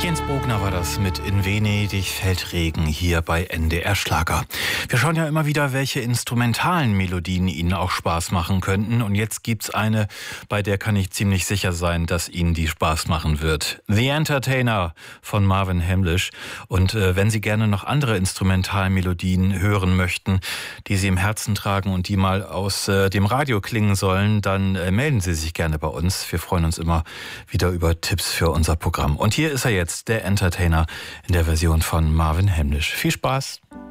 Jens Bogner war das mit In Venedig fällt Regen hier bei NDR Schlager. Wir schauen ja immer wieder, welche instrumentalen Melodien Ihnen auch Spaß machen könnten. Und jetzt gibt's eine, bei der kann ich ziemlich sicher sein, dass Ihnen die Spaß machen wird. The Entertainer von Marvin Hamlisch. Und wenn Sie gerne noch andere Instrumentalmelodien hören möchten, die Sie im Herzen tragen und die mal aus dem Radio klingen sollen, dann melden Sie sich gerne bei uns. Wir freuen uns immer wieder über Tipps für unser Programm. Und hier ist er jetzt, der Entertainer in der Version von Marvin Hamlisch. Viel Spaß!